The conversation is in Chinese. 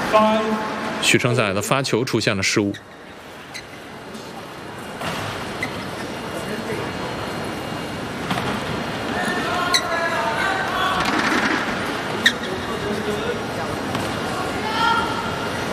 5. 许承载的发球出现了失误。